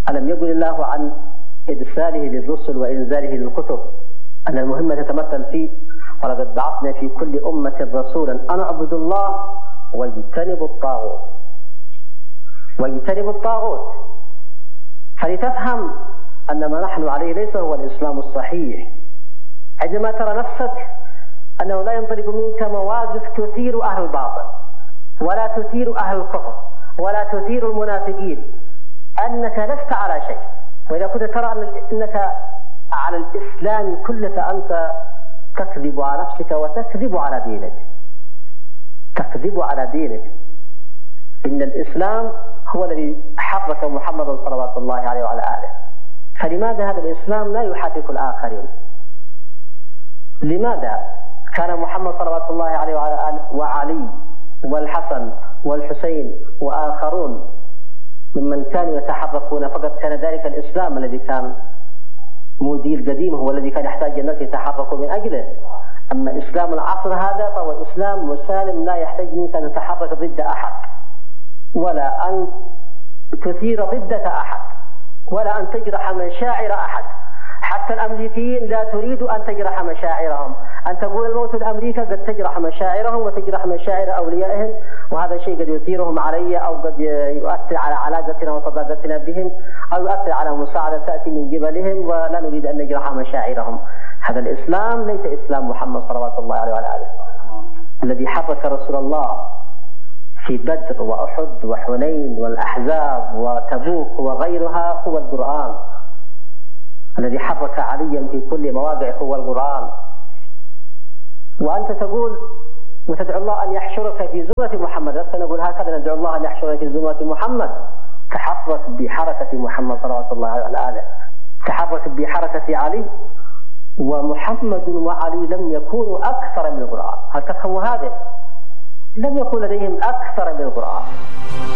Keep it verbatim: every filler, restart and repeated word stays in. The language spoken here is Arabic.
ألم يقل الله عن إرساله للرسل وإنزاله للكتب أن المهمة تتمثل في ولقد بعثنا في كل أمة رسولا أن اعبدوا الله واجتنبوا الطاغوت واجتنبوا الطاغوت فلتفهم أن ما نحن عليه ليس هو الإسلام الصحيح. عندما ترى نفسك أنه لا ينطلق منك مواقف تثير أهل الباطل ولا تثير أهل الكفر ولا تثير المنافقين، أنك لست على شيء. وإذا كنت ترى أنك على الإسلام كله فأنت تكذب على نفسك وتكذب على دينك، تكذب على دينك. إن الإسلام هو الذي حرك محمد صلوات الله عليه وعلى آله. فلماذا هذا الإسلام لا يحرك الآخرين؟ لماذا كان محمد صلوات الله عليه وعلى آله وعلي والحسن والحسين وآخرون ممن كانوا يتحركون فقط كان ذلك الإسلام الذي كان مدير قديم هو الذي كان يحتاج الناس يتحركوا من أجله. أما إسلام العصر هذا فهو إسلام مسالم لا يحتاج منك أن تتحرك ضد أحد ولا أن تثير ضدك أحد ولا أن تجرح مشاعر أحد. حتى الأمريكيين لا تريد أن تجرح مشاعرهم، أن تقول الموت الأمريكا قد تجرح مشاعرهم وتجرح مشاعر أوليائهم، وهذا شيء قد يثيرهم علي أو قد يؤثر على علاقتنا وصداقتنا بهم أو يؤثر على مساعدة تأتي من قبلهم ولا نريد أن نجرح مشاعرهم. هذا الإسلام ليس إسلام محمد صلوات الله عليه وعلى آله. الذي حرك رسول الله في بدر وأحد وحنين والأحزاب وتبوك وغيرها هو القرآن. الذي حرك عليا في كل مواقع هو القرآن. وأنت تقول وتدعو الله أن يحشرك في زمرة محمد، لست نقول هكذا ندعو الله أن يحشرك في زمرة محمد. تحرك بحركة محمد صلوات الله عليه آله، تحرك بحركة علي، ومحمد وعلي لم يكونوا أكثر من القرآن. هل تفهم هذا؟ لم يكن لديهم أكثر من القرآن.